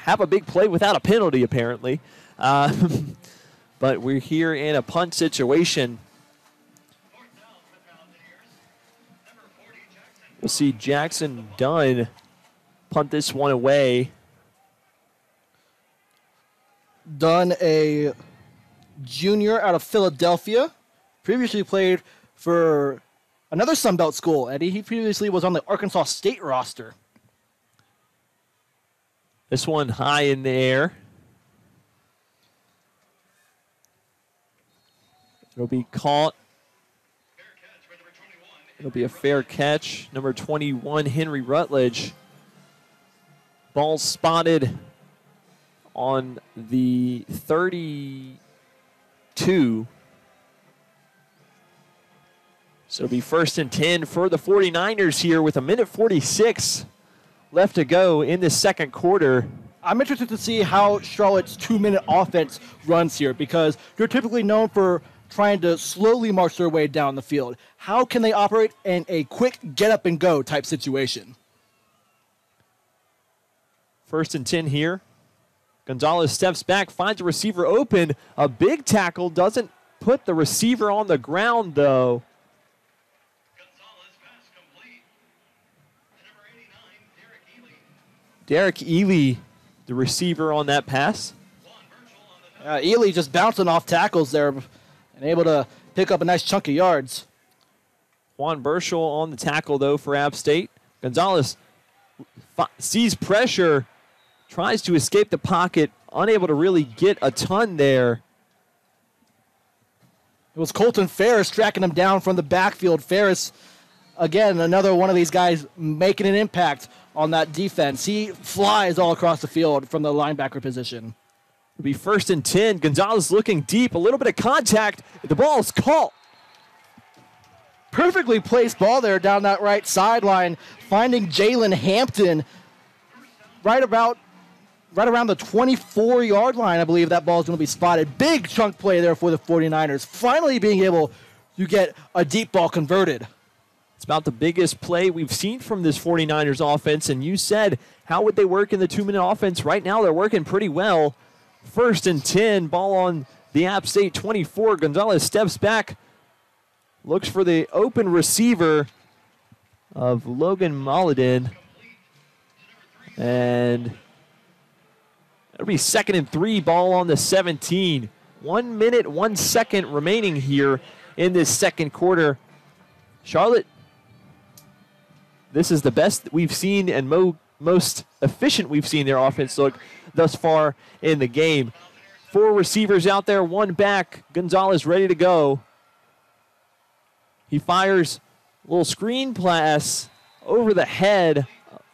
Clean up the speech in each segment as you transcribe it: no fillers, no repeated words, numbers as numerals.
have a big play without a penalty, apparently. But we're here in a punt situation. We'll see Jackson Dunn punt this one away. Dunn, a junior out of Philadelphia, previously played for another Sun Belt school, Eddie. He previously was on the Arkansas State roster. This one high in the air. It'll be caught. It'll be a fair catch. Number 21, Henry Rutledge. Ball spotted on the 32. So it'll be 1st and 10 for the 49ers here with 1:46 left to go in the second quarter. I'm interested to see how Charlotte's 2-minute offense runs here because they're typically known for trying to slowly march their way down the field. How can they operate in a quick get-up-and-go type situation? 1st and 10 here. Gonzalez steps back, finds a receiver open. A big tackle doesn't put the receiver on the ground, though. Derek Ely, the receiver on that pass. Ely just bouncing off tackles there and able to pick up a nice chunk of yards. Juan Burchell on the tackle, though, for App State. Gonzalez sees pressure, tries to escape the pocket, unable to really get a ton there. It was Colton Ferris tracking him down from the backfield. Ferris, again, another one of these guys making an impact on that defense. He flies all across the field from the linebacker position. It'll be 1st and 10. Gonzalez looking deep, a little bit of contact. The ball is caught. Perfectly placed ball there down that right sideline, finding Jalen Hampton right around the 24-yard line. I believe that ball is going to be spotted. Big chunk play there for the 49ers, finally being able to get a deep ball converted. It's about the biggest play we've seen from this 49ers offense, and you said, how would they work in the 2-minute offense? Right now, they're working pretty well. 1st and 10, ball on the App State 24. Gonzalez steps back, looks for the open receiver of Logan Mulliden. And it'll be 2nd and 3, ball on the 17. 1 minute, 1 second remaining here in this second quarter. Charlotte, this is the best we've seen and most efficient we've seen their offense look thus far in the game. 4 receivers out there, 1 back. Gonzalez ready to go. He fires a little screen pass over the head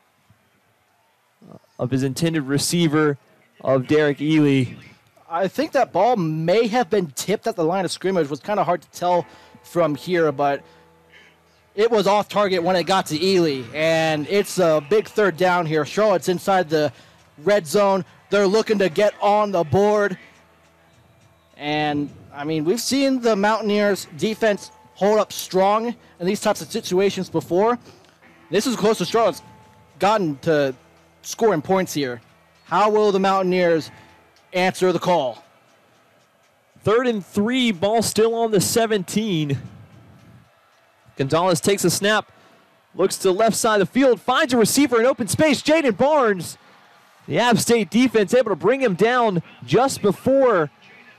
of his intended receiver of Derek Ely. I think that ball may have been tipped at the line of scrimmage. It was kind of hard to tell from here, but it was off target when it got to Ely, and it's a big 3rd down here. Charlotte's inside the red zone. They're looking to get on the board. And, I mean, we've seen the Mountaineers defense hold up strong in these types of situations before. This is close to Charlotte's gotten to scoring points here. How will the Mountaineers answer the call? 3rd and 3, ball still on the 17. Gonzalez takes a snap, looks to the left side of the field, finds a receiver in open space, Jaden Barnes. The App State defense able to bring him down just before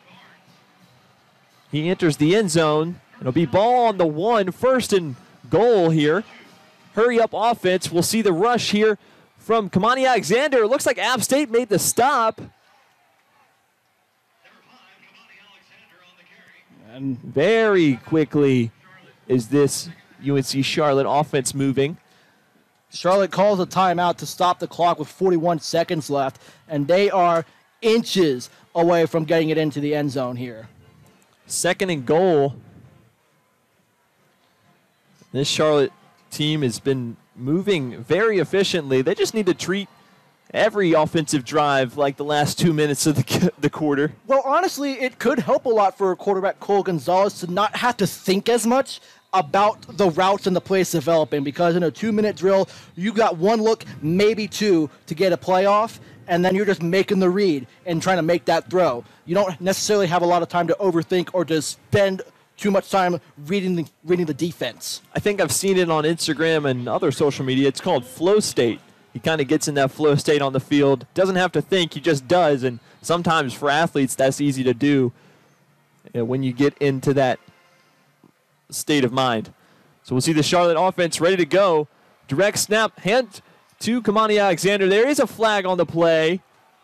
he enters the end zone. It'll be ball on the 1, 1st and goal here. Hurry up offense. We'll see the rush here from Kamani Alexander. It looks like App State made the stop. And very quickly is this UNC Charlotte offense moving. Charlotte calls a timeout to stop the clock with 41 seconds left, and they are inches away from getting it into the end zone here. 2nd and goal. This Charlotte team has been moving very efficiently. They just need to treat every offensive drive like the last 2 minutes of the quarter. Well, honestly, it could help a lot for quarterback Cole Gonzalez to not have to think as much about the routes and the plays developing, because in a 2-minute drill, you got 1 look, maybe 2, to get a play off. and then you're just making the read and trying to make that throw. You don't necessarily have a lot of time to overthink or to spend too much time reading the defense. I think I've seen it on Instagram and other social media. It's called flow state. He kind of gets in that flow state on the field. Doesn't have to think, he just does. And sometimes for athletes, that's easy to do when you get into that state of mind. So we'll see the Charlotte offense ready to go. Direct snap, hand to Kamani Alexander. There is a flag on the play.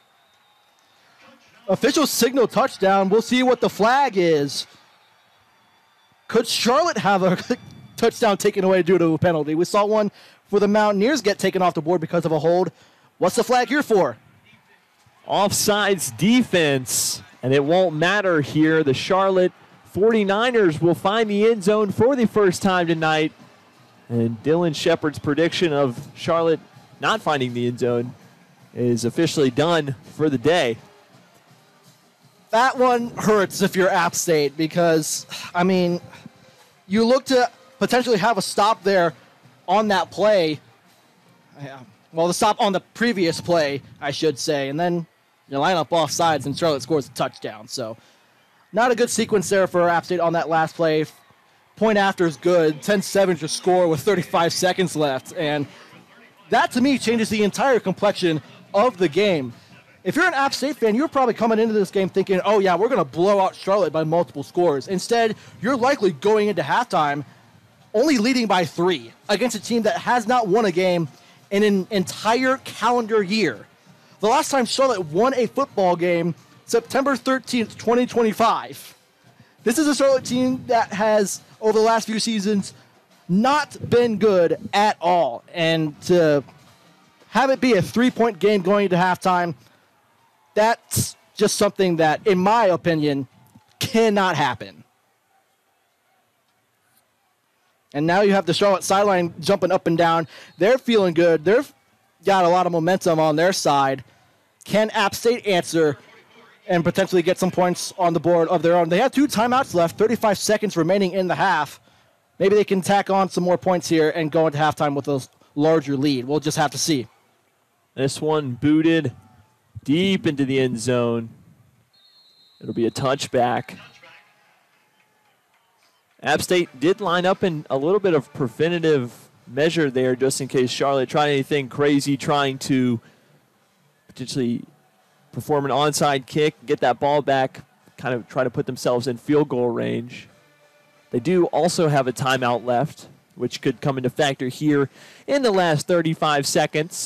Official signal touchdown. We'll see what the flag is. Could Charlotte have a touchdown taken away due to a penalty? We saw one for the Mountaineers get taken off the board because of a hold. What's the flag here for? Offsides defense, and it won't matter here. The Charlotte 49ers will find the end zone for the first time tonight. And Dylan Shepard's prediction of Charlotte not finding the end zone is officially done for the day. That one hurts if you're App State because, I mean, you look to potentially have a stop there on that play. Well, the stop on the previous play, I should say. And then you line up off sides and Charlotte scores a touchdown. So not a good sequence there for App State on that last play. Point after is good. 10-7 to score with 35 seconds left. And that, to me, changes the entire complexion of the game. If you're an App State fan, you're probably coming into this game thinking, oh, yeah, we're going to blow out Charlotte by multiple scores. Instead, you're likely going into halftime only leading by 3 against a team that has not won a game in an entire calendar year. The last time Charlotte won a football game, September 13th, 2025. This is a Charlotte team that has, over the last few seasons, not been good at all. And to have it be a 3-point game going into halftime, that's just something that, in my opinion, cannot happen. And now you have the Charlotte sideline jumping up and down. They're feeling good. They've got a lot of momentum on their side. Can App State answer and potentially get some points on the board of their own? They have 2 timeouts left, 35 seconds remaining in the half. Maybe they can tack on some more points here and go into halftime with a larger lead. We'll just have to see. This one booted deep into the end zone. It'll be a touchback. App State did line up in a little bit of preventative measure there just in case Charlotte tried anything crazy, trying to potentially perform an onside kick, get that ball back, kind of try to put themselves in field goal range. They do also have a timeout left, which could come into factor here in the last 35 seconds.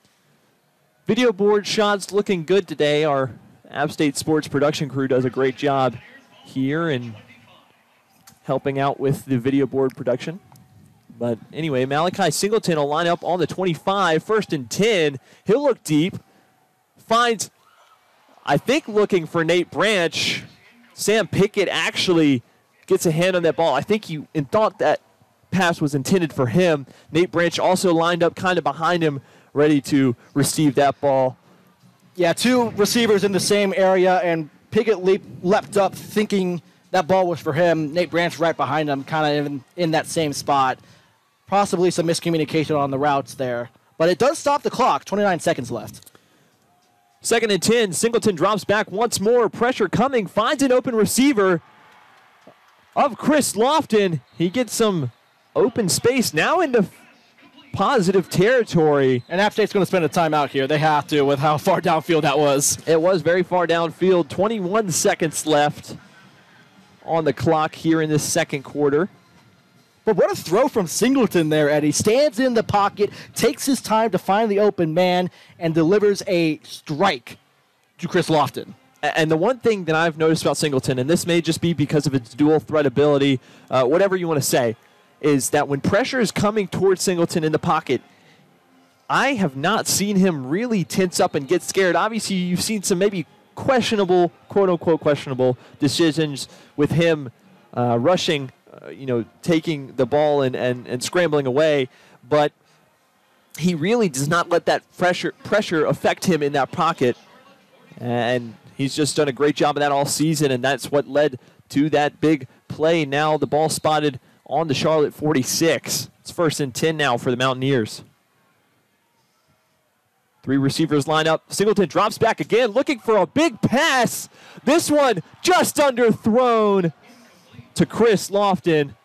Video board shots looking good today. Our App State Sports production crew does a great job here in helping out with the video board production. But anyway, Malachi Singleton will line up on the 25, 1st and 10. He'll look deep. Finds, I think, looking for Nate Branch. Sam Pickett actually gets a hand on that ball. I think he thought that pass was intended for him. Nate Branch also lined up kind of behind him, ready to receive that ball. Yeah, 2 receivers in the same area, and Pickett leapt up thinking that ball was for him. Nate Branch right behind him, kind of in that same spot. Possibly some miscommunication on the routes there. But it does stop the clock. 29 seconds left. 2nd and 10. Singleton drops back once more. Pressure coming. Finds an open receiver of Chris Lofton. He gets some open space now into positive territory. And App State's going to spend a timeout here. They have to with how far downfield that was. It was very far downfield. 21 seconds left on the clock here in this second quarter. But what a throw from Singleton there, Eddie. Stands in the pocket, takes his time to find the open man, and delivers a strike to Chris Lofton. And the one thing that I've noticed about Singleton, and this may just be because of its dual threat ability, whatever you want to say, is that when pressure is coming towards Singleton in the pocket, I have not seen him really tense up and get scared. Obviously, you've seen some maybe questionable, quote-unquote questionable decisions with him rushing, taking the ball and scrambling away. But he really does not let that pressure affect him in that pocket. And he's just done a great job of that all season, and that's what led to that big play. Now the ball spotted on the Charlotte 46. It's 1st and 10 now for the Mountaineers. 3 receivers line up. Singleton drops back again, looking for a big pass. This one just underthrown to Chris Lofton.